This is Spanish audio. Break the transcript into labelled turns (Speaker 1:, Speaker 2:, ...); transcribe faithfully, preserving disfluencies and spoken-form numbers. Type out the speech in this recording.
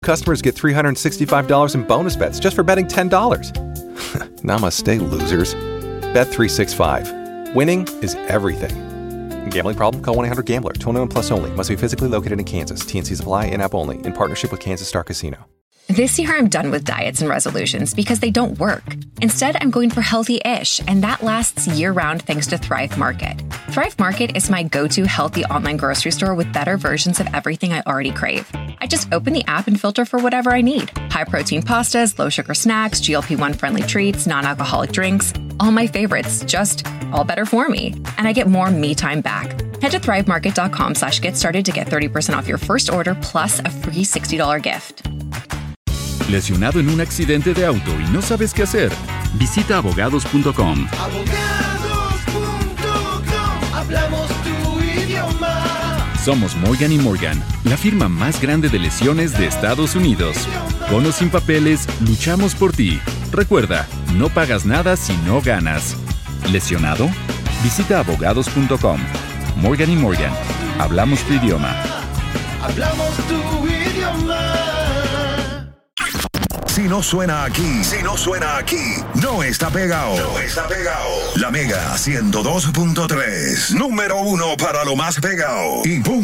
Speaker 1: Customers get three hundred sixty-five dollars in bonus bets just for betting ten dollars. Namaste, losers. Bet three sixty-five. Winning is everything. Gambling problem? Call one eight hundred gambler. twenty-one plus only. Must be physically located in Kansas. T N Cs apply. In-app only. In partnership with Kansas Star Casino.
Speaker 2: This year, I'm done with diets and resolutions because they don't work. Instead, I'm going for healthy-ish, and that lasts year-round thanks to Thrive Market. Thrive Market is my go-to healthy online grocery store with better versions of everything I already crave. I just open the app and filter for whatever I need. High-protein pastas, low-sugar snacks, G L P one friendly treats, non-alcoholic drinks. All my favorites, just all better for me. And I get more me time back. Head to thrivemarket.com slash get started to get thirty percent off your first order plus a free sixty dollars gift.
Speaker 3: ¿Lesionado en un accidente de auto y no sabes qué hacer? Visita abogados punto com.
Speaker 4: abogados punto com, hablamos tu idioma.
Speaker 3: Somos Morgan y Morgan, la firma más grande de lesiones de Estados Unidos. Con o sin papeles, luchamos por ti. Recuerda, no pagas nada si no ganas. ¿Lesionado? Visita abogados punto com. Morgan y Morgan, hablamos tu idioma.
Speaker 4: Hablamos tu idioma.
Speaker 5: Si no suena aquí, si no suena aquí, no está pegado. No está pegado. La Mega ciento dos punto tres, número uno para lo más pegado. Y punto.